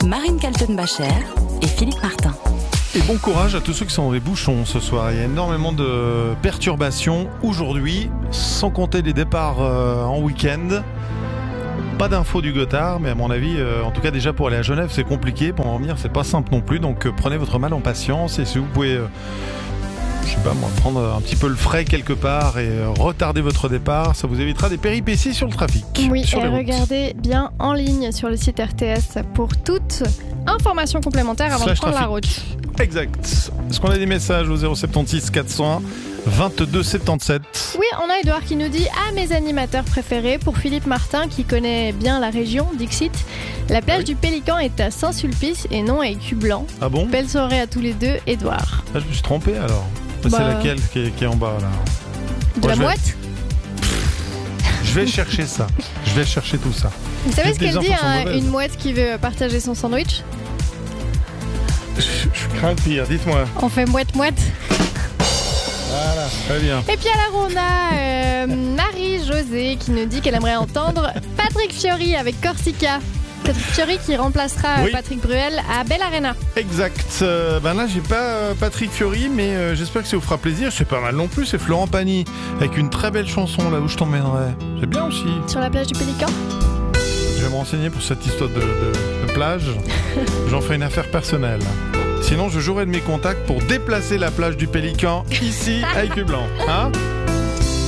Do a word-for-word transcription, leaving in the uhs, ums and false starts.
Marine Kaltenbacher et Philippe Martin. Et bon courage à tous ceux qui sont dans les bouchons ce soir. Il y a énormément de perturbations aujourd'hui, sans compter les départs euh, en week-end. Pas d'infos du Gothard, mais à mon avis, euh, en tout cas déjà pour aller à Genève, c'est compliqué. Pour en venir, c'est pas simple non plus. Donc euh, prenez votre mal en patience et si vous pouvez, euh, je sais pas moi, prendre un petit peu le frais quelque part et euh, retarder votre départ, ça vous évitera des péripéties sur le trafic. Oui, sur et les routes. regardez bien en ligne sur le site R T S pour toute information complémentaire avant Slash de prendre la trafic. route. Exact. Est-ce qu'on a des messages au zéro sept six quatre cents vingt-deux soixante-dix-sept? Oui, on a Edouard qui nous dit « À mes animateurs préférés, pour Philippe Martin qui connaît bien la région, Dixit, la plage Oui. du Pélican est à Saint-Sulpice et non à Écu-Blanc. Ah bon? Belle soirée à tous les deux, Edouard. Ah, je me suis trompé alors. Bah, Bah. C'est laquelle qui est, qui est en bas là? De Moi, la je vais- mouette. Je vais chercher ça. Je vais chercher tout ça. Vous savez Toutes ce les qu'elle dit infos sont à mauvaises. une mouette qui veut partager son sandwich? Je, je crains le pire, dites-moi. On fait mouette-mouette. Voilà, très bien. Et puis alors on a euh, Marie-Josée qui nous dit qu'elle aimerait entendre Patrick Fiori avec Corsica. Patrick Fiori qui remplacera Oui. Patrick Bruel à Bell Arena. Exact. Euh, ben là, j'ai pas euh, Patrick Fiori, mais euh, j'espère que ça vous fera plaisir. C'est pas mal non plus. C'est Florent Pagny avec une très belle chanson là où je t'emmènerai. C'est bien aussi. Sur la plage du Pélican. Je vais me renseigner pour cette histoire de, de- de plage. J'en ferai une affaire personnelle. Sinon, je jouerai de mes contacts pour déplacer la plage du Pélican ici à Écu-Blanc. Hein ?